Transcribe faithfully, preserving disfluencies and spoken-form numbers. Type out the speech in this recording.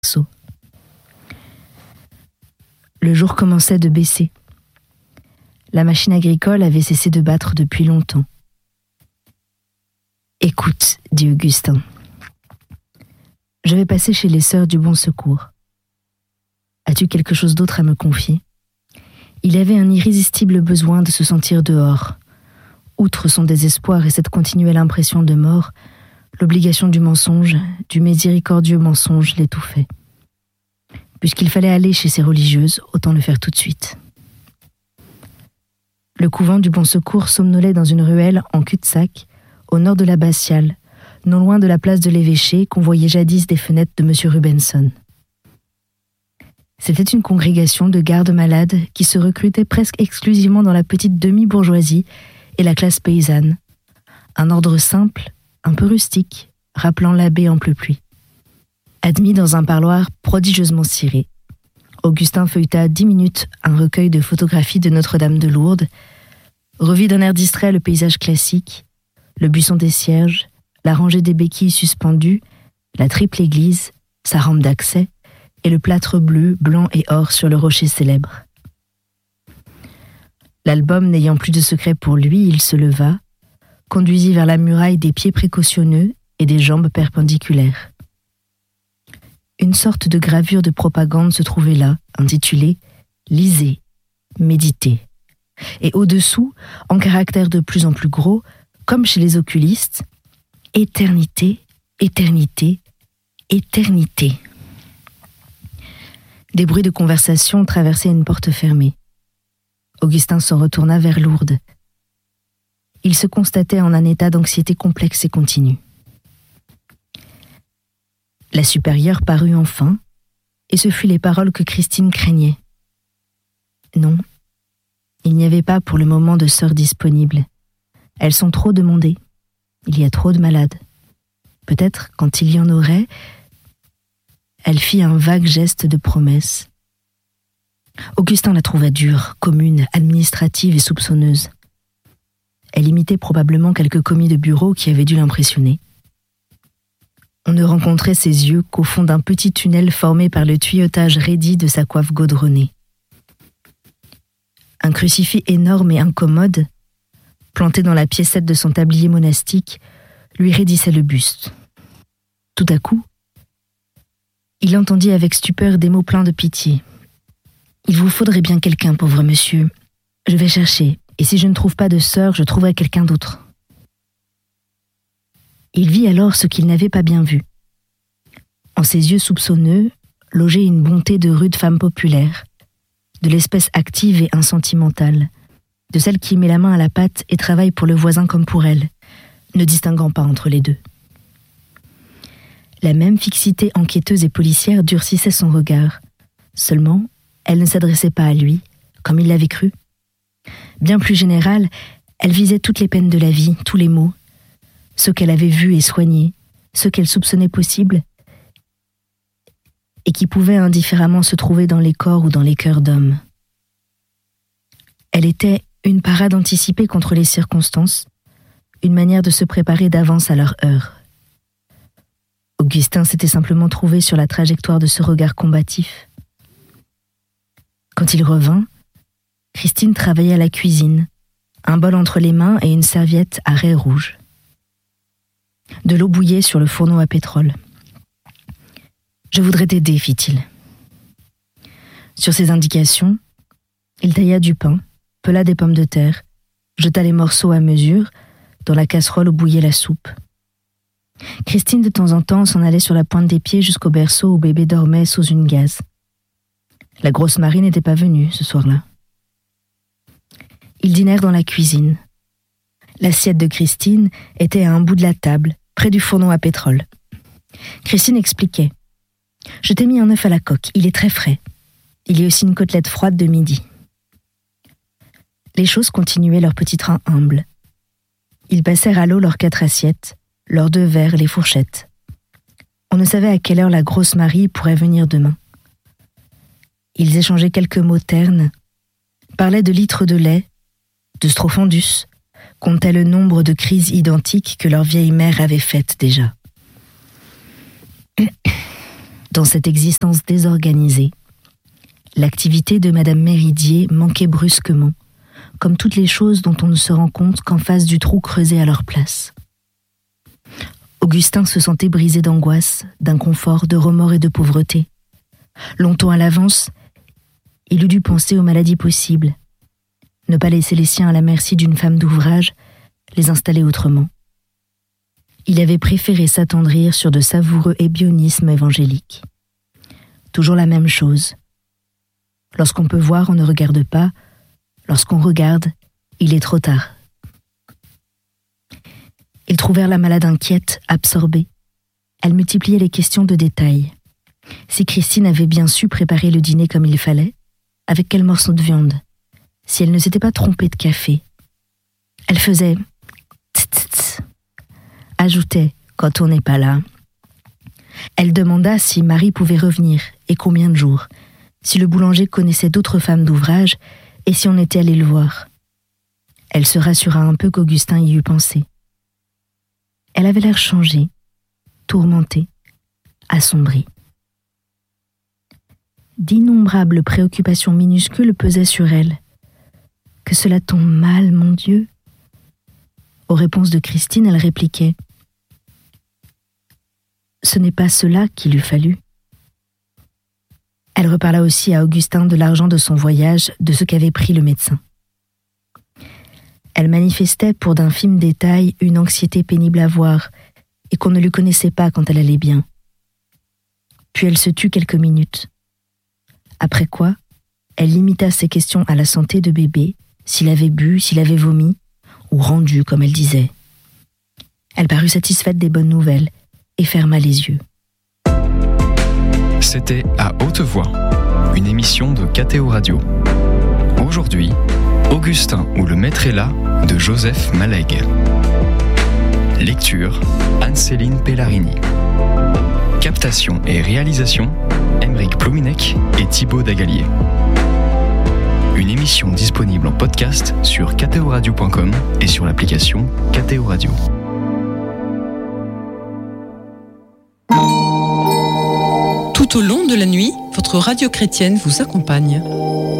berceau. Le jour commençait de baisser. La machine agricole avait cessé de battre depuis longtemps. « Écoute, dit Augustin, je vais passer chez les sœurs du Bon Secours. As-tu quelque chose d'autre à me confier ?» Il avait un irrésistible besoin de se sentir dehors. Outre son désespoir et cette continuelle impression de mort, l'obligation du mensonge, du miséricordieux mensonge l'étouffait. Puisqu'il fallait aller chez ces religieuses, autant le faire tout de suite. Le couvent du Bon Secours somnolait dans une ruelle en cul-de-sac, au nord de l'abbatiale, non loin de la place de l'évêché qu'on voyait jadis des fenêtres de M. Rubenson. C'était une congrégation de gardes malades qui se recrutait presque exclusivement dans la petite demi-bourgeoisie et la classe paysanne. Un ordre simple, un peu rustique, rappelant l'abbé en pleupluie. Admis dans un parloir prodigieusement ciré, Augustin feuilleta dix minutes un recueil de photographies de Notre-Dame de Lourdes, revit d'un air distrait le paysage classique, le buisson des cierges, la rangée des béquilles suspendues, la triple église, sa rampe d'accès, et le plâtre bleu, blanc et or sur le rocher célèbre. L'album n'ayant plus de secret pour lui, il se leva, conduisit vers la muraille des pieds précautionneux et des jambes perpendiculaires. Une sorte de gravure de propagande se trouvait là, intitulée « Lisez, méditez ». Et au-dessous, en caractères de plus en plus gros, comme chez les oculistes, « Éternité, éternité, éternité ». Des bruits de conversation traversaient une porte fermée. Augustin se retourna vers Lourdes. Il se constatait en un état d'anxiété complexe et continue. La supérieure parut enfin, et ce fut les paroles que Christine craignait. Non, il n'y avait pas pour le moment de sœurs disponibles. Elles sont trop demandées. Il y a trop de malades. Peut-être, quand il y en aurait... Elle fit un vague geste de promesse. Augustin la trouva dure, commune, administrative et soupçonneuse. Elle imitait probablement quelques commis de bureau qui avaient dû l'impressionner. On ne rencontrait ses yeux qu'au fond d'un petit tunnel formé par le tuyautage raidi de sa coiffe gaudronnée. Un crucifix énorme et incommode, planté dans la piécette de son tablier monastique, lui raidissait le buste. Tout à coup, il entendit avec stupeur des mots pleins de pitié. « Il vous faudrait bien quelqu'un, pauvre monsieur. Je vais chercher, et si je ne trouve pas de sœur, je trouverai quelqu'un d'autre. » Il vit alors ce qu'il n'avait pas bien vu. En ses yeux soupçonneux, logeait une bonté de rude femme populaire, de l'espèce active et insentimentale, de celle qui met la main à la pâte et travaille pour le voisin comme pour elle, ne distinguant pas entre les deux. La même fixité enquêteuse et policière durcissait son regard. Seulement, elle ne s'adressait pas à lui, comme il l'avait cru. Bien plus générale, elle visait toutes les peines de la vie, tous les maux, ceux qu'elle avait vus et soignés, ceux qu'elle soupçonnait possibles, et qui pouvaient indifféremment se trouver dans les corps ou dans les cœurs d'hommes. Elle était une parade anticipée contre les circonstances, une manière de se préparer d'avance à leur heure. Augustin s'était simplement trouvé sur la trajectoire de ce regard combatif. Quand il revint, Christine travaillait à la cuisine, un bol entre les mains et une serviette à raies rouges. De l'eau bouillait sur le fourneau à pétrole. « Je voudrais t'aider, fit-il. » Sur ses indications, il tailla du pain, pela des pommes de terre, jeta les morceaux à mesure dans la casserole où bouillait la soupe. Christine, de temps en temps, s'en allait sur la pointe des pieds jusqu'au berceau où bébé dormait sous une gaze. La grosse Marie n'était pas venue ce soir-là. Ils dînèrent dans la cuisine. L'assiette de Christine était à un bout de la table, près du fourneau à pétrole. Christine expliquait. « Je t'ai mis un œuf à la coque, il est très frais. Il y a aussi une côtelette froide de midi. » Les choses continuaient leur petit train humble. Ils passèrent à l'eau leurs quatre assiettes, leurs deux verres, les fourchettes. On ne savait à quelle heure la grosse Marie pourrait venir demain. Ils échangeaient quelques mots ternes, parlaient de litres de lait, de Strophondus, comptaient le nombre de crises identiques que leur vieille mère avait faites déjà. Dans cette existence désorganisée, l'activité de Madame Méridier manquait brusquement, comme toutes les choses dont on ne se rend compte qu'en face du trou creusé à leur place. Augustin se sentait brisé d'angoisse, d'inconfort, de remords et de pauvreté. Longtemps à l'avance, il eût dû penser aux maladies possibles, ne pas laisser les siens à la merci d'une femme d'ouvrage, les installer autrement. Il avait préféré s'attendrir sur de savoureux ébionismes évangéliques. Toujours la même chose. Lorsqu'on peut voir, on ne regarde pas. Lorsqu'on regarde, il est trop tard. Ils trouvèrent la malade inquiète, absorbée. Elle multipliait les questions de détail. Si Christine avait bien su préparer le dîner comme il fallait, avec quel morceau de viande? Si elle ne s'était pas trompée de café? Elle faisait tss, ajoutait quand on n'est pas là. Elle demanda si Marie pouvait revenir et combien de jours, si le boulanger connaissait d'autres femmes d'ouvrage et si on était allé le voir. Elle se rassura un peu qu'Augustin y eût pensé. Elle avait l'air changée, tourmentée, assombrie. D'innombrables préoccupations minuscules pesaient sur elle. Que cela tombe mal, mon Dieu. Aux réponses de Christine, elle répliquait. Ce n'est pas cela qu'il eût fallu. Elle reparla aussi à Augustin de l'argent de son voyage, de ce qu'avait pris le médecin. Elle manifestait pour d'infimes détails une anxiété pénible à voir et qu'on ne lui connaissait pas quand elle allait bien. Puis elle se tut quelques minutes. Après quoi, elle limita ses questions à la santé de bébé, s'il avait bu, s'il avait vomi, ou rendu, comme elle disait. Elle parut satisfaite des bonnes nouvelles et ferma les yeux. C'était À Haute Voix, une émission de K T O Radio. Aujourd'hui, Augustin ou le maître est là de Joseph Malègue. Lecture, Anne-Céline Pellarini. Captation et réalisation, Aymeric Plouminec et Thibaut Dagalier. Une émission disponible en podcast sur k t o radio point com et sur l'application K T O Radio. Tout au long de la nuit, votre radio chrétienne vous accompagne.